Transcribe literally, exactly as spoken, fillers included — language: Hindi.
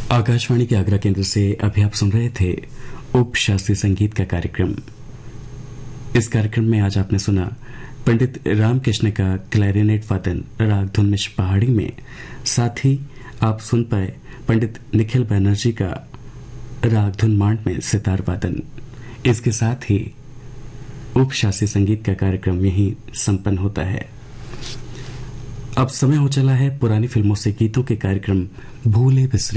आकाशवाणी के आगरा केंद्र से अभी आप सुन रहे थे उप शास्त्रीय संगीत का कार्यक्रम। इस कार्यक्रम में आज आपने सुना पंडित रामकृष्ण का क्लैरिनेट वादन राग धुनमिश पहाड़ी में, साथ ही आप सुन पाए पंडित निखिल बैनर्जी का राग धुन मांड में सितार वादन। इसके साथ ही उप शास्त्रीय संगीत का कार्यक्रम यहीं संपन्न होता है। अब समय हो चला है पुरानी फिल्मों से गीतों के कार्यक्रम भूले बिसरे